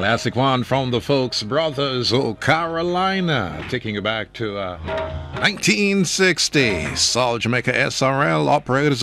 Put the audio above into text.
Classic one from the Folks Brothers, Oh Carolina, taking you back to 1960. Solid Jamaica SRL operators